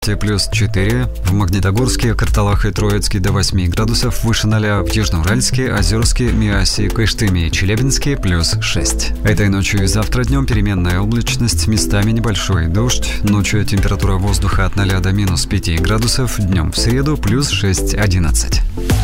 плюс 4, в Магнитогорске, Карталах и Троицке до 8 градусов, выше 0, в Южноуральске, Озерске, Миасе, Кыштыме и Челябинске плюс 6. Этой ночью и завтра днем переменная облачность, местами небольшой дождь, ночью температура воздуха от 0 до минус 5 градусов, днем в среду плюс 6-11.